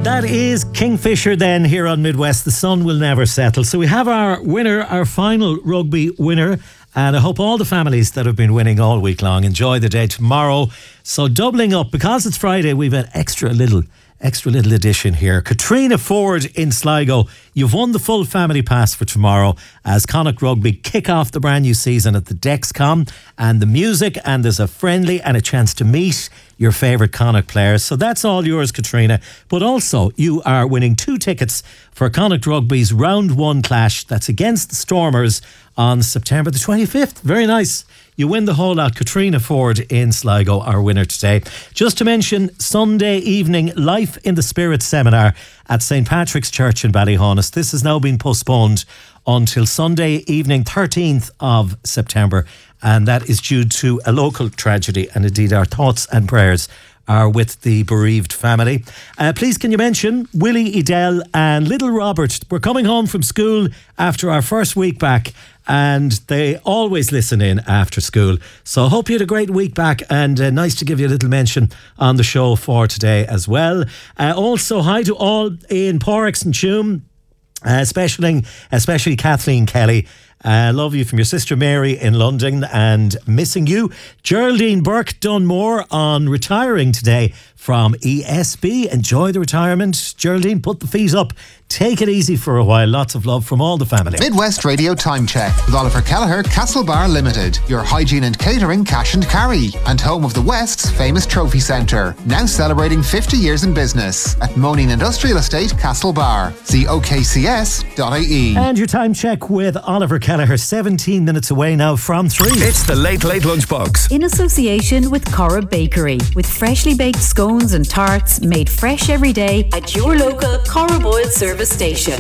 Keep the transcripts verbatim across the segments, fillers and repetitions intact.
That is Kingfisher then here on Midwest. The sun will never settle. So we have our winner, our final rugby winner. And I hope all the families that have been winning all week long enjoy the day tomorrow. So doubling up, because it's Friday, we've an extra little Extra little addition here. Katrina Ford in Sligo, you've won the full family pass for tomorrow as Connacht Rugby kick off the brand new season at the Dexcom, and the music, and there's a friendly and a chance to meet your favourite Connacht players. So that's all yours, Katrina. But also, you are winning two tickets for Connacht Rugby's round one clash. That's against the Stormers on September the twenty-fifth. Very nice. You win the whole lot. Katrina Ford in Sligo, our winner today. Just to mention, Sunday evening, Life in the Spirit seminar at Saint Patrick's Church in Ballyhonus. This has now been postponed until Sunday evening, thirteenth of September. And that is due to a local tragedy. And indeed, our thoughts and prayers are with the bereaved family. Uh, please can you mention Willie Edel and little Robert were coming home from school after our first week back, and they always listen in after school. So I hope you had a great week back, and uh, nice to give you a little mention on the show for today as well. Uh, also, hi to all in Porrix and Tuam, uh, especially, especially Kathleen Kelly. I uh, love you from your sister Mary in London, and missing you. Geraldine Burke Dunmore on retiring today from E S B. Enjoy the retirement. Geraldine, put the feet up. Take it easy for a while. Lots of love from all the family. Midwest Radio Time Check with Oliver Kelleher, Castlebar Limited. Your hygiene and catering cash and carry. And home of the West's famous trophy centre. Now celebrating fifty years in business. At Moaning Industrial Estate, Castlebar. See O K C S dot I E. And your time check with Oliver Kelleher. seventeen minutes away now from three. It's the Late Late Lunchbox. In association with Cora Bakery. With freshly baked scones and tarts made fresh every day at your local Cora Boyle service station.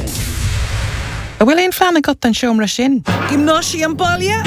A bhfuil éon fleanna got an seomra sin. Gymnáisi an baile?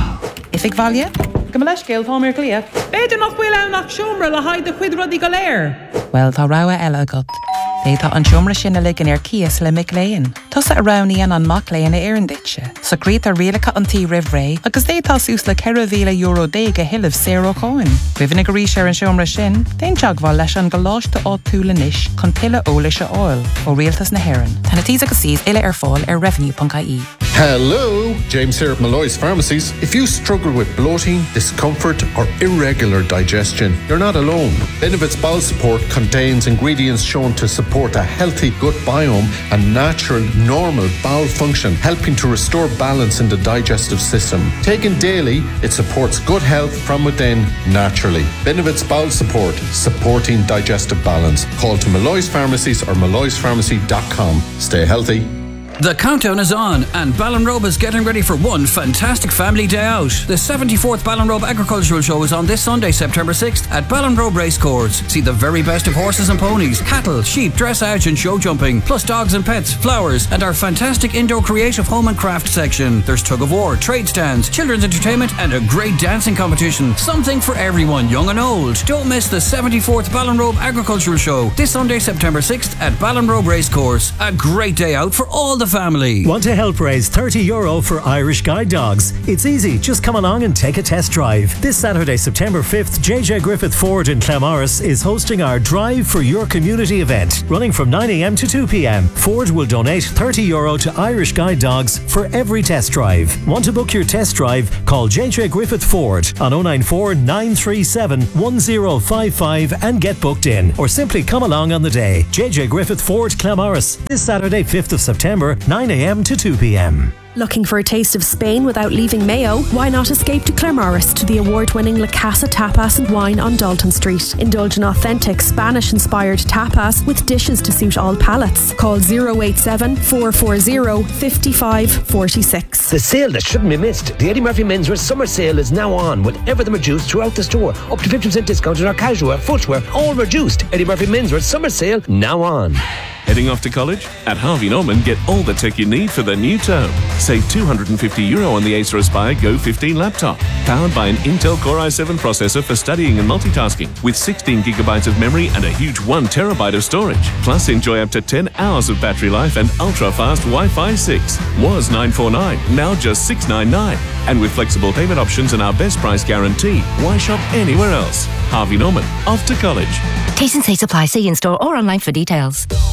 If ag bhaile? Go me leis céil fá mir clia. Beidir nach bhfuil ann nach seomra le haid a chuid rudí go léir. Well, tá raibh eile agat. Bétá an seomra sin a ligean ar cias le mic léin. Tusa a raníon an mac léin a éireann ditse. So grét a réalacha an tí rih ré, agus détá sús le ceithre mhíle euro déig a hiileh zéro cáin. Cuimhna go rís ar an seomra sin, déon teagháil leis an go láiste á túla níis chun tuile óla se áil ó réaltas na hÉireann. Tána tíos agus síos ile ar fáil ar revenue dot I E. Hello, James here at Malloy's Pharmacies. If you struggle with bloating, discomfort or irregular digestion, you're not alone. Benefits Bowel Support contains ingredients shown to support a healthy gut biome and natural, normal bowel function, helping to restore balance in the digestive system. Taken daily, it supports good health from within naturally. Benefits Bowel Support, supporting digestive balance. Call to Malloy's Pharmacies or malloys pharmacy dot com. Stay healthy. The countdown is on, and Ballinrobe is getting ready for one fantastic family day out. The seventy-fourth Ballinrobe Agricultural Show is on this Sunday, September sixth at Ballinrobe Racecourse. See the very best of horses and ponies, cattle, sheep, dressage and show jumping, plus dogs and pets, flowers, and our fantastic indoor creative home and craft section. There's tug of war, trade stands, children's entertainment and a great dancing competition. Something for everyone, young and old. Don't miss the seventy-fourth Ballinrobe Agricultural Show this Sunday, September sixth at Ballinrobe Racecourse. A great day out for all the family. Want to help raise thirty euro for Irish Guide Dogs? It's easy, just come along and take a test drive. This Saturday, September fifth, J J Griffith Ford in Claremorris is hosting our Drive for Your Community event, running from nine a m to two p m. Ford will donate thirty euro to Irish Guide Dogs for every test drive. Want to book your test drive? Call J J Griffith Ford on oh nine four, nine three seven, one oh five five and get booked in, or simply come along on the day. J J Griffith Ford, Claremorris, this Saturday, fifth of September, nine a m to two p m. Looking for a taste of Spain without leaving Mayo? Why not escape to Claremorris to the award-winning La Casa Tapas and Wine on Dalton Street. Indulge in authentic Spanish-inspired tapas with dishes to suit all palates. Call oh eight seven, four four oh, five five four six. The sale that shouldn't be missed. The Eddie Murphy Menswear Summer Sale is now on with everything reduced throughout the store. Up to fifty percent discount on our casual wear, footwear, all reduced. Eddie Murphy Menswear Summer Sale now on. Heading off to college? At Harvey Norman, get all the tech you need for the new term. Save two hundred fifty euro on the Acer Aspire Go fifteen laptop. Powered by an Intel Core i seven processor for studying and multitasking, with sixteen gigabytes of memory and a huge one terabyte of storage. Plus, enjoy up to ten hours of battery life and ultra-fast Wi-Fi six. Was nine forty-nine, now just six ninety-nine. And with flexible payment options and our best price guarantee, why shop anywhere else? Harvey Norman, off to college. Taste and Say supply. See in store or online for details.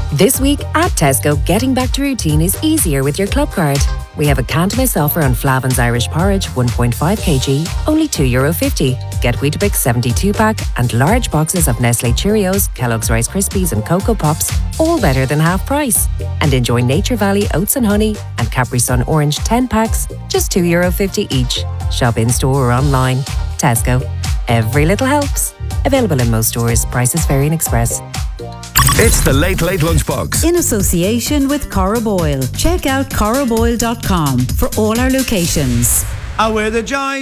This week at Tesco, getting back to routine is easier with your club card. We have a Cantamis offer on Flavin's Irish Porridge one point five kilograms, only two euro fifty. Get Weetabix seventy-two pack and large boxes of Nestle Cheerios, Kellogg's Rice Krispies and Cocoa Pops, all better than half price. And enjoy Nature Valley Oats and Honey and Capri Sun Orange ten packs, just two euro fifty each. Shop in store or online. Tesco. Every little helps. Available in most stores. Prices vary in Express. It's the Late Late Lunchbox. In association with Cora Boyle. Check out cora boyle dot com for all our locations. I wear the joy